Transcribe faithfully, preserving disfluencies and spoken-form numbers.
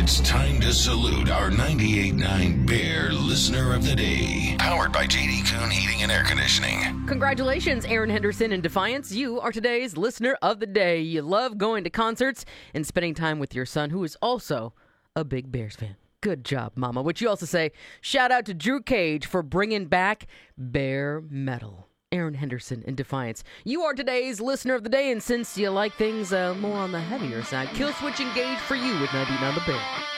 It's time to salute our ninety-eight point nine Bear Listener of the Day. Powered by J D Kuhn Heating and Air Conditioning. Congratulations, Aaron Henderson in Defiance. You are today's Listener of the Day. You love going to concerts and spending time with your son, who is also a big Bears fan. Good job, Mama. Would you also say, shout out to Drew Cage for bringing back Bear Metal. Aaron Henderson in Defiance. You are today's Listener of the Day, and since you like things uh, more on the heavier side, Kill Switch Engage for you with ninety-nine The Bear.